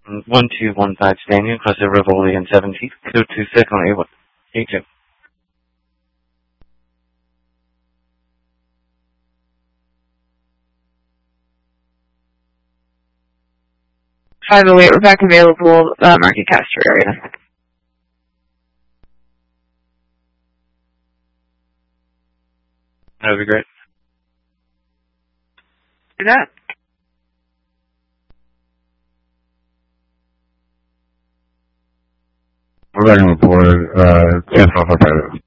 1215 standing, Cluster Rivoli and 17th, code 26 on A1. A2. We're back available, Market Castro area. That would be great. Do that. We're back on the board, cancel off our private.